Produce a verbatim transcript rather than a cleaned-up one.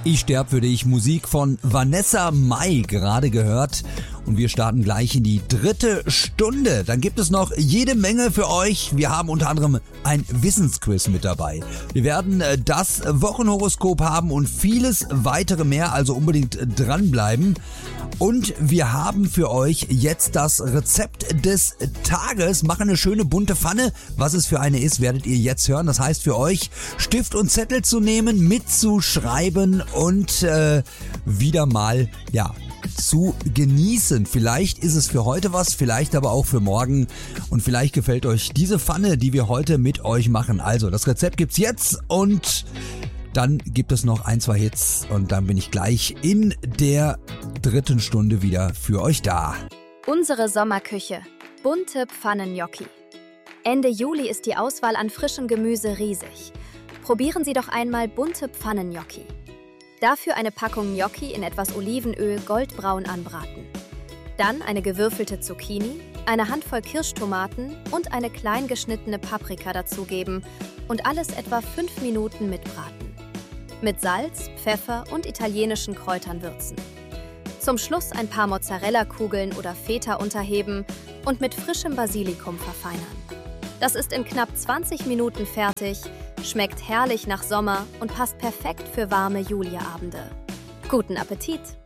Ich sterb für dich, Musik von Vanessa Mai gerade gehört. Und wir starten gleich in die dritte Stunde. Dann gibt es noch jede Menge für euch. Wir haben unter anderem ein Wissensquiz mit dabei. Wir werden das Wochenhoroskop haben und vieles weitere mehr, also unbedingt dranbleiben. Und wir haben für euch jetzt das Rezept des Tages. Machen eine schöne bunte Pfanne. Was es für eine ist, werdet ihr jetzt hören. Das heißt für euch, Stift und Zettel zu nehmen, mitzuschreiben und äh, wieder mal, ja, zu genießen. Vielleicht ist es für heute was, vielleicht aber auch für morgen und vielleicht gefällt euch diese Pfanne, die wir heute mit euch machen. Also, das Rezept gibt's jetzt und dann gibt es noch ein, zwei Hits und dann bin ich gleich in der dritten Stunde wieder für euch da. Unsere Sommerküche. Bunte Pfannen-Gnocchi. Ende Juli ist die Auswahl an frischem Gemüse riesig. Probieren Sie doch einmal bunte Pfannen-Gnocchi. Dafür eine Packung Gnocchi in etwas Olivenöl goldbraun anbraten. Dann eine gewürfelte Zucchini, eine Handvoll Kirschtomaten und eine klein geschnittene Paprika dazugeben und alles etwa fünf Minuten mitbraten. Mit Salz, Pfeffer und italienischen Kräutern würzen. Zum Schluss ein paar Mozzarella-Kugeln oder Feta unterheben und mit frischem Basilikum verfeinern. Das ist in knapp zwanzig Minuten fertig, schmeckt herrlich nach Sommer und passt perfekt für warme Juliabende. Guten Appetit!